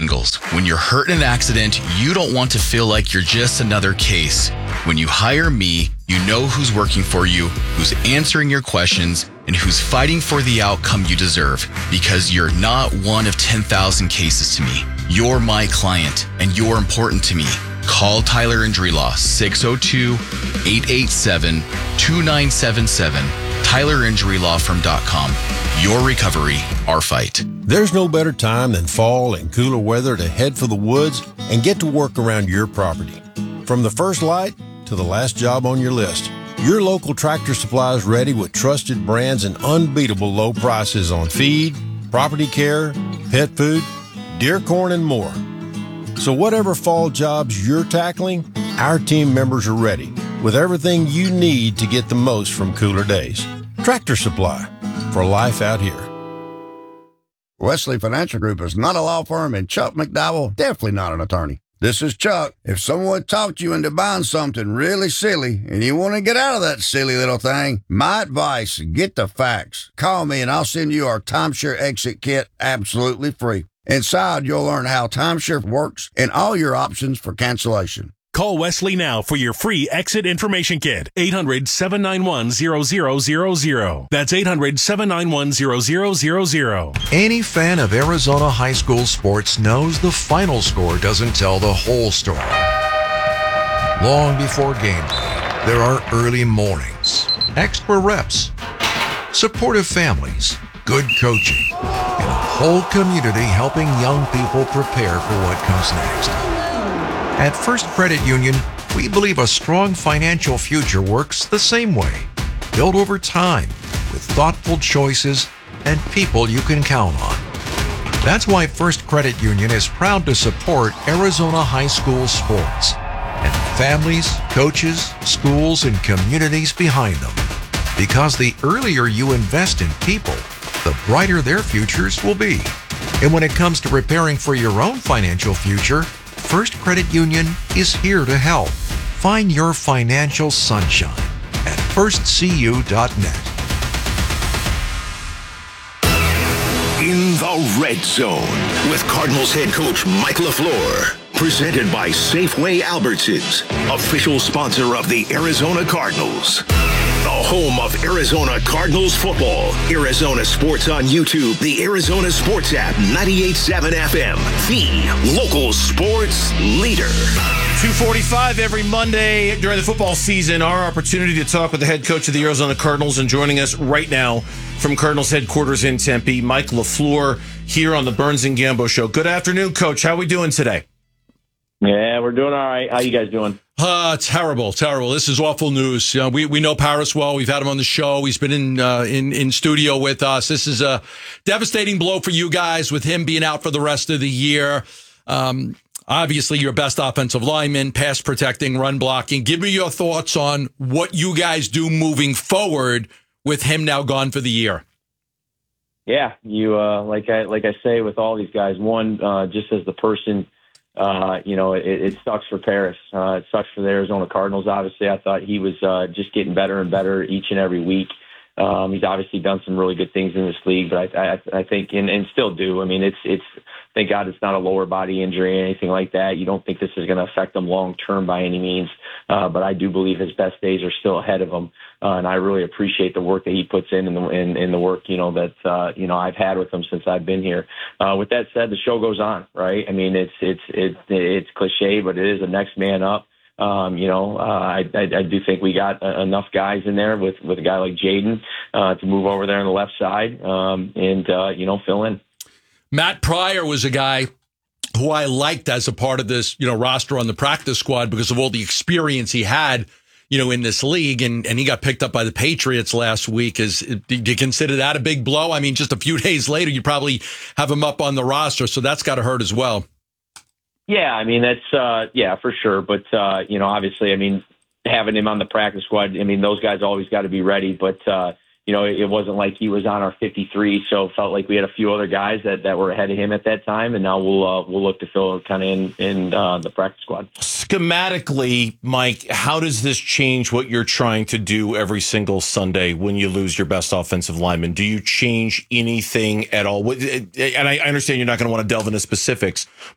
Shingles. When you're hurt in an accident, you don't want to feel like you're just another case. When you hire me, you know who's working for you, who's answering your questions, and who's fighting for the outcome you deserve, because you're not one of 10,000 cases to me. You're my client, and you're important to me. Call Tyler Injury Law, 602-887-2977, TylerInjuryLawFirm.com. Your recovery, our fight. There's no better time than fall and cooler weather to head for the woods and get to work around your property. From the first light to the last job on your list, your local Tractor Supply is ready with trusted brands and unbeatable low prices on feed, property care, pet food, deer corn, and more. So whatever fall jobs you're tackling, our team members are ready with everything you need to get the most from cooler days. Tractor Supply, for life out here. Wesley Financial Group is not a law firm, and Chuck McDowell definitely not an attorney. This is Chuck. If someone talked you into buying something really silly and you want to get out of that silly little thing, my advice, get the facts. Call me and I'll send you our timeshare exit kit absolutely free. Inside, you'll learn how timeshare works and all your options for cancellation. Call Wesley now for your free exit information kit. 800-791-0000. That's 800-791-0000. Any fan of Arizona high school sports knows the final score doesn't tell the whole story. Long before game day, there are early mornings, extra reps, supportive families, good coaching, and a whole community helping young people prepare for what comes next. At First Credit Union, we believe a strong financial future works the same way, built over time with thoughtful choices and people you can count on. That's why First Credit Union is proud to support Arizona high school sports and the families, coaches, schools, and communities behind them. Because the earlier you invest in people, the brighter their futures will be. And when it comes to preparing for your own financial future, First Credit Union is here to help. Find your financial sunshine at firstcu.net. In the Red Zone with Cardinals head coach Mike LaFleur. Presented by Safeway Albertsons, official sponsor of the Arizona Cardinals. The home of Arizona Cardinals football. Arizona Sports on YouTube, the Arizona Sports app, 98.7 FM, the local sports leader. 2:45 every Monday during the football season, our opportunity to talk with the head coach of the Arizona Cardinals, and joining us right now from Cardinals headquarters in Tempe, Mike LaFleur, here on the Burns and Gambo Show. Good afternoon, Coach. How are we doing today? Yeah, we're doing all right. How you guys doing? Terrible. This is awful news. We know Paris well. We've had him on the show. He's been in studio with us. This is a devastating blow for you guys with him being out for the rest of the year. Obviously, your best offensive lineman, pass protecting, run blocking. Give me your thoughts on what you guys do moving forward with him now gone for the year. Yeah, you like I say with all these guys. One, just as the person. It sucks for Paris. It sucks for the Arizona Cardinals. Obviously, I thought he was just getting better and better each and every week. He's obviously done some really good things in this league, but I think, and still do. I mean, it's thank God it's not a lower body injury or anything like that. You don't think this is going to affect him long term by any means, but I do believe his best days are still ahead of him, and I really appreciate the work that he puts in the work that I've had with him since I've been here. With that said, the show goes on, right? I mean, it's cliche, but it is a next man up. I do think we got enough guys in there with a guy like Jaden to move over there on the left side and fill in. Matt Pryor was a guy who I liked as a part of this, roster on the practice squad because of all the experience he had, in this league, and he got picked up by the Patriots last week. Do you consider that a big blow? I mean, just a few days later, you probably have him up on the roster, so that's got to hurt as well. Yeah, I mean, that's, for sure. But, obviously, I mean, having him on the practice squad, I mean, those guys always got to be ready. But, it wasn't like he was on our 53, so it felt like we had a few other guys that were ahead of him at that time. And now we'll look to fill kind of in the practice squad. Schematically, Mike, how does this change what you're trying to do every single Sunday when you lose your best offensive lineman? Do you change anything at all? And I understand you're not going to want to delve into specifics,